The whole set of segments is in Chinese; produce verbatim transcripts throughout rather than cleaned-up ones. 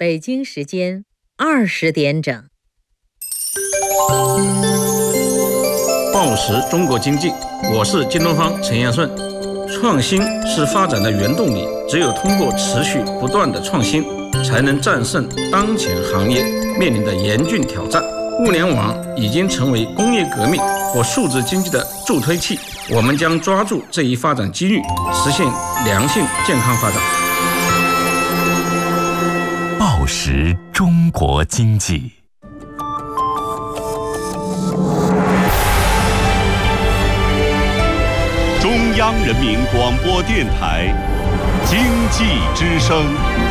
北京时间二十点整。 报时中国经济，我是京东方陈彦顺。创新是发展的原动力，只有通过持续不断的创新，才能战胜当前行业面临的严峻挑战。物联网已经成为工业革命或数字经济的助推器，我们将抓住这一发展机遇，实现良性健康发展。 报时中国经济， 中央人民广播电台经济之声。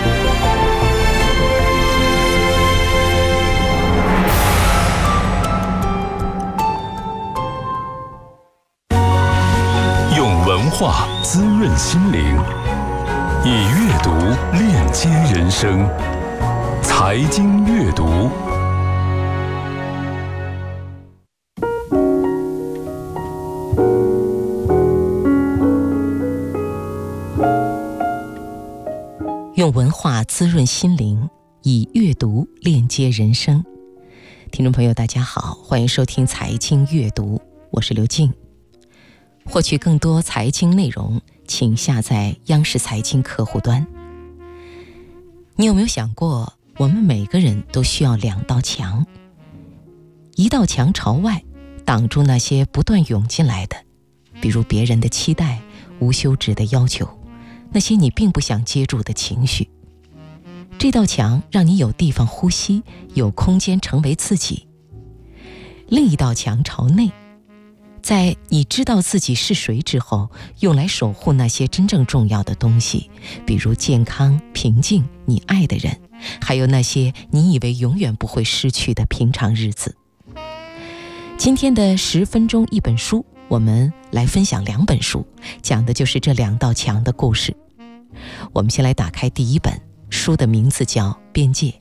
用文化滋润心灵，以阅读链接人生。财经阅读， 用文化滋润心灵，以阅读链接人生。听众朋友大家好，欢迎收听财经阅读，我是刘静。获取更多财经内容，请下载央视财经客户端。你有没有想过，我们每个人都需要两道墙，一道墙朝外，挡住那些不断涌进来的，比如别人的期待、无休止的要求，那些你并不想接住的情绪。这道墙让你有地方呼吸，有空间成为自己。另一道墙朝内，在你知道自己是谁之后，用来守护那些真正重要的东西，比如健康、平静、你爱的人，还有那些你以为永远不会失去的平常日子。今天的十分钟一本书，我们来分享两本书，讲的就是这两道墙的故事。我们先来打开第一本书，的名字叫《边界》。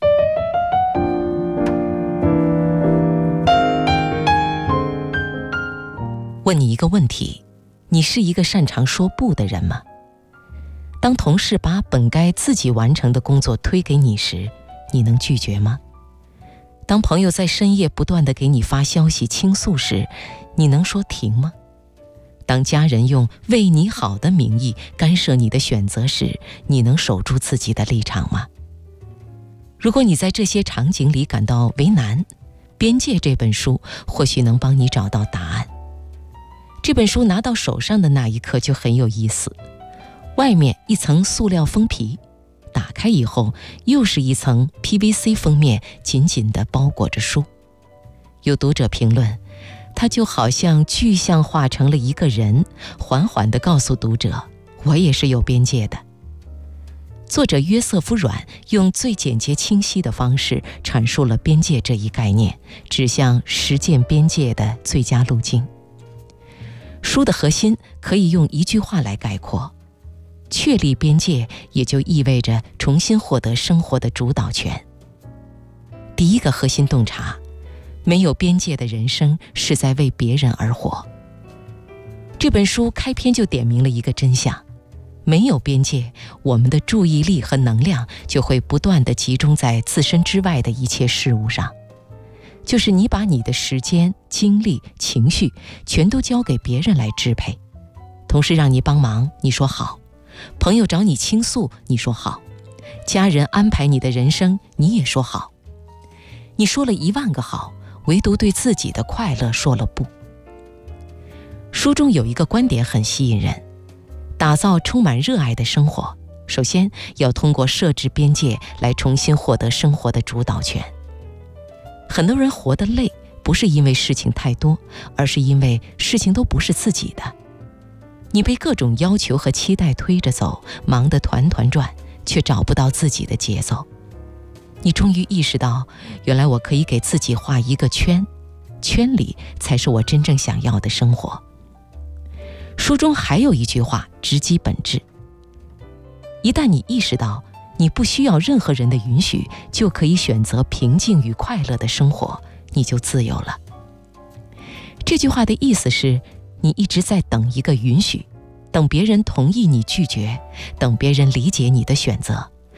问你一个问题，你是一个擅长说不的人吗？当同事把本该自己完成的工作推给你时，你能拒绝吗？当朋友在深夜不断地给你发消息倾诉时，你能说停吗？当家人用为你好的名义干涉你的选择时，你能守住自己的立场吗？如果你在这些场景里感到为难，《边界》这本书或许能帮你找到答案。这本书拿到手上的那一刻就很有意思，外面一层塑料封皮，打开以后又是一层 P V C 封面，紧紧地包裹着书。有读者评论，它就好像具象化成了一个人，缓缓地告诉读者，我也是有边界的。作者约瑟夫·阮用最简洁清晰的方式阐述了边界这一概念，指向实践边界的最佳路径。书的核心可以用一句话来概括，确立边界也就意味着重新获得生活的主导权。第一个核心洞察，没有边界的人生是在为别人而活。这本书开篇就点明了一个真相，没有边界，我们的注意力和能量就会不断地集中在自身之外的一切事物上。就是你把你的时间、精力、情绪全都交给别人来支配，同事让你帮忙，你说好；朋友找你倾诉，你说好；家人安排你的人生，你也说好。你说了一万个好，唯独对自己的快乐说了不。书中有一个观点很吸引人，打造充满热爱的生活，首先要通过设置边界来重新获得生活的主导权。很多人活得累，不是因为事情太多，而是因为事情都不是自己的。你被各种要求和期待推着走，忙得团团转，却找不到自己的节奏。你终于意识到，原来我可以给自己画一个圈，圈里才是我真正想要的生活。书中还有一句话直击本质，一旦你意识到你不需要任何人的允许，就可以选择平静与快乐的生活，你就自由了。这句话的意思是，你一直在等一个允许，等别人同意你拒绝，等别人理解你的选择，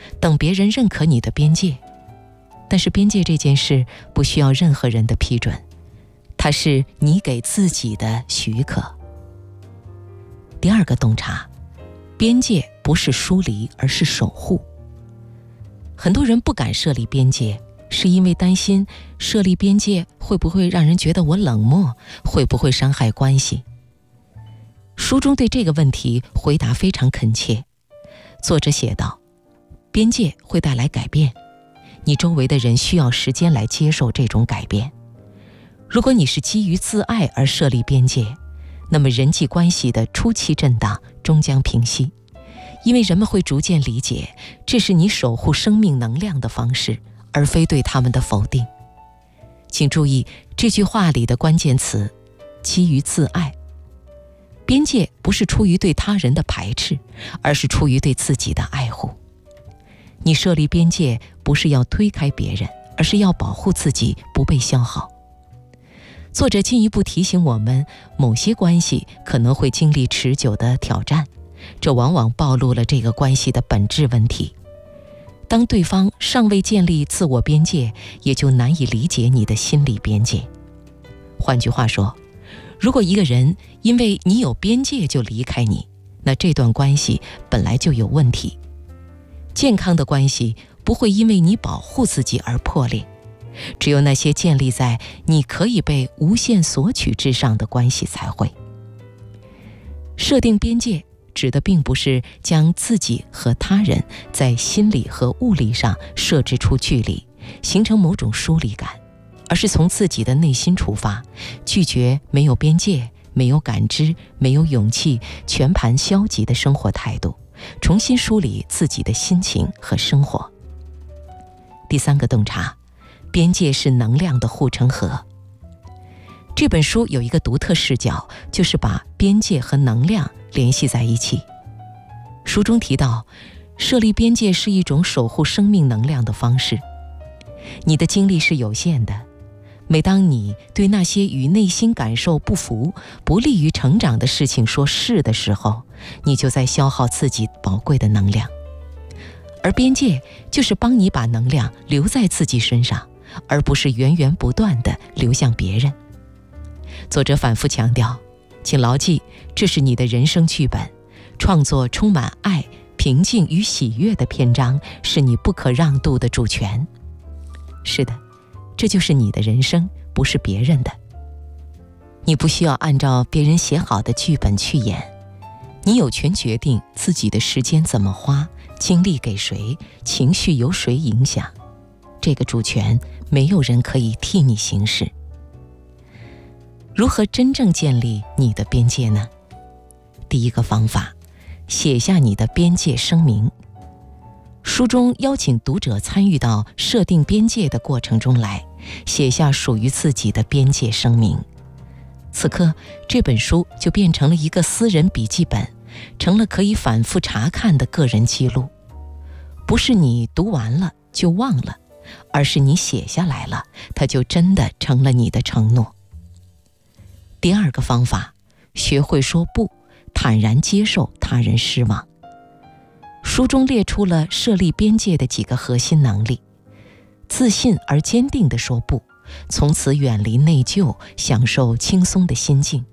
等别人认可你的边界。但是边界这件事不需要任何人的批准，它是你给自己的许可。第二个洞察，边界不是疏离，而是守护。很多人不敢设立边界，是因为担心设立边界会不会让人觉得我冷漠，会不会伤害关系。书中对这个问题回答非常恳切。作者写道，边界会带来改变，你周围的人需要时间来接受这种改变。如果你是基于自爱而设立边界，那么人际关系的初期震荡终将平息，因为人们会逐渐理解，这是你守护生命能量的方式，而非对他们的否定。请注意这句话里的关键词，基于自爱。边界不是出于对他人的排斥，而是出于对自己的爱护。你设立边界不是要推开别人，而是要保护自己不被消耗。作者进一步提醒我们，某些关系可能会经历持久的挑战，这往往暴露了这个关系的本质问题。当对方尚未建立自我边界，也就难以理解你的心理边界。换句话说，如果一个人因为你有边界就离开你，那这段关系本来就有问题。健康的关系不会因为你保护自己而破裂，只有那些建立在你可以被无限索取之上的关系才会。设定边界指的并不是将自己和他人在心理和物理上设置出距离，形成某种疏离感，而是从自己的内心出发，拒绝没有边界、没有感知、没有勇气、全盘消极的生活态度，重新梳理自己的心情和生活。第三个洞察，边界是能量的护城河。这本书有一个独特视角，就是把边界和能量联系在一起。书中提到，设立边界是一种守护生命能量的方式。你的精力是有限的，每当你对那些与内心感受不符、不利于成长的事情说是的时候，你就在消耗自己宝贵的能量。而边界就是帮你把能量留在自己身上，而不是源源不断地流向别人。作者反复强调，请牢记，这是你的人生剧本，创作充满爱、平静与喜悦的篇章是你不可让渡的主权。是的，这就是你的人生，不是别人的。你不需要按照别人写好的剧本去演，你有权决定自己的时间怎么花，精力给谁，情绪由谁影响。这个主权没有人可以替你行使。如何真正建立你的边界呢？第一个方法，写下你的边界声明。书中邀请读者参与到设定边界的过程中来，写下属于自己的边界声明。此刻，这本书就变成了一个私人笔记本，成了可以反复查看的个人记录。不是你读完了就忘了，而是你写下来了，它就真的成了你的承诺。第二个方法，学会说不，坦然接受他人失望。书中列出了设立边界的几个核心能力：自信而坚定地说不，从此远离内疚，享受轻松的心境；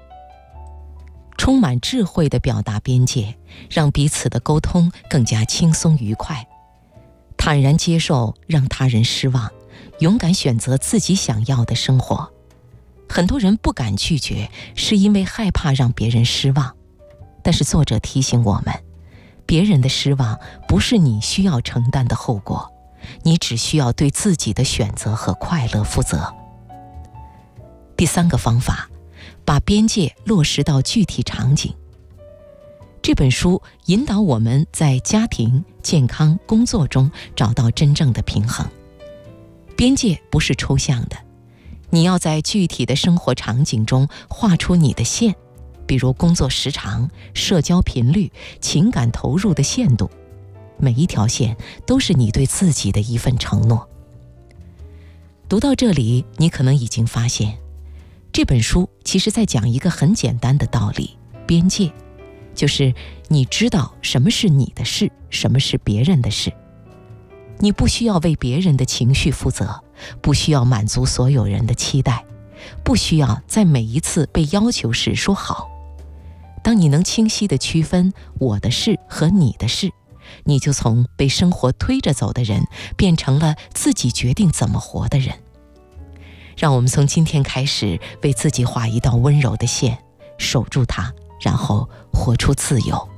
充满智慧地表达边界，让彼此的沟通更加轻松愉快；坦然接受让他人失望，勇敢选择自己想要的生活。很多人不敢拒绝，是因为害怕让别人失望。但是作者提醒我们，别人的失望不是你需要承担的后果，你只需要对自己的选择和快乐负责。第三个方法，把边界落实到具体场景。这本书引导我们在家庭、健康、工作中找到真正的平衡。边界不是抽象的，你要在具体的生活场景中画出你的线，比如工作时长、社交频率、情感投入的限度。每一条线都是你对自己的一份承诺。读到这里，你可能已经发现，这本书其实在讲一个很简单的道理：边界， 就是你知道什么是你的事，什么是别人的事。你不需要为别人的情绪负责，不需要满足所有人的期待，不需要在每一次被要求时说好。当你能清晰地区分我的事和你的事，你就从被生活推着走的人变成了自己决定怎么活的人。让我们从今天开始为自己画一道温柔的线，守住它，然后活出自由。